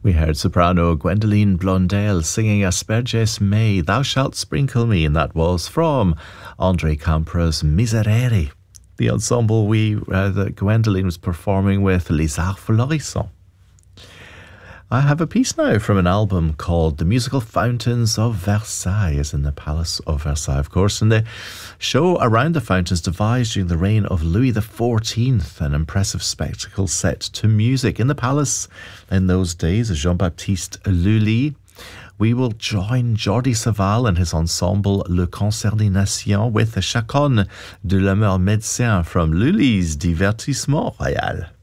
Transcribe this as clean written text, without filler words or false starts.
We heard soprano Gwendoline Blondell singing Asperges May, Thou Shalt Sprinkle Me, and that was from André Campra's Miserere, the ensemble that Gwendoline was performing with Les Arts Florissants. I have a piece now from an album called The Musical Fountains of Versailles, as in the Palace of Versailles, of course, and the show around the fountains devised during the reign of Louis XIV, an impressive spectacle set to music in the palace in those days of Jean-Baptiste Lully. We will join Jordi Savall and his ensemble Le Concert des Nations with the Chaconne de l'Humeur Médecin from Lully's Divertissement Royal.